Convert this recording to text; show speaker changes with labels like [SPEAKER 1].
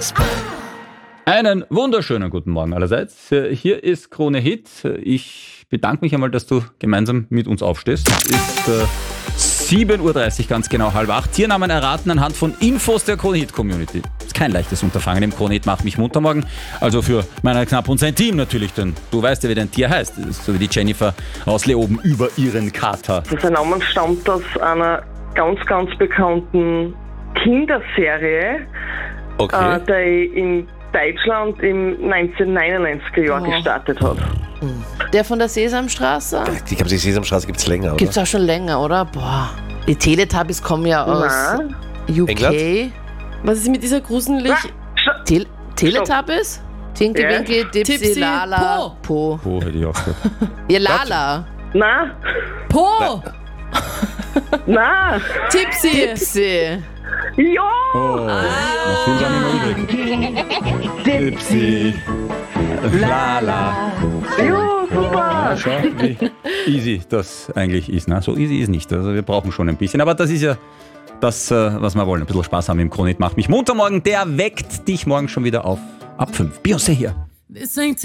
[SPEAKER 1] Einen wunderschönen guten Morgen allerseits. Hier ist Krone Hit. Ich bedanke mich einmal, dass du gemeinsam mit uns aufstehst. Es ist 7.30 Uhr, ganz genau 7:30. Tiernamen erraten anhand von Infos der Krone Hit Community. Ist kein leichtes Unterfangen im Krone Hit Macht mich munter morgen. Also für meiner Knapp und sein Team natürlich, denn du weißt ja, wie dein Tier heißt. Das ist so wie die Jennifer aus Leoben über ihren Kater.
[SPEAKER 2] Sein Name stammt aus einer ganz, ganz bekannten Kinderserie,
[SPEAKER 1] Okay.
[SPEAKER 2] die in Deutschland im 1999er Jahr gestartet hat.
[SPEAKER 3] Der von der Sesamstraße?
[SPEAKER 4] Ich glaube, die Sesamstraße gibt es länger, oder?
[SPEAKER 3] Gibt's auch schon länger, oder? Boah. Die Teletubbies kommen ja aus
[SPEAKER 2] Nein.
[SPEAKER 3] UK.
[SPEAKER 4] England?
[SPEAKER 5] Was ist mit dieser gruselig...
[SPEAKER 3] Teletubbies? Tinky
[SPEAKER 2] Ja.
[SPEAKER 3] Winky, Dipsy,
[SPEAKER 5] Tipsy,
[SPEAKER 3] Lala, Po.
[SPEAKER 1] Oh, hätte ich auch gesagt.
[SPEAKER 3] Ja, Lala.
[SPEAKER 2] Nein,
[SPEAKER 5] Po!
[SPEAKER 2] nein,
[SPEAKER 5] Tipsy!
[SPEAKER 3] Dipsy.
[SPEAKER 2] ja!
[SPEAKER 1] Oh, noch viel gar nicht mehr übrig. Dipsy, Lala.
[SPEAKER 2] Ja, super!
[SPEAKER 1] Schau, wie easy das eigentlich ist. Ne? So easy ist nicht. Also wir brauchen schon ein bisschen. Aber das ist ja das, was wir wollen. Ein bisschen Spaß haben im Krone Hit Macht mich munter morgen. Der weckt dich morgen schon wieder auf ab 5. Beyoncé hier.
[SPEAKER 5] This ain't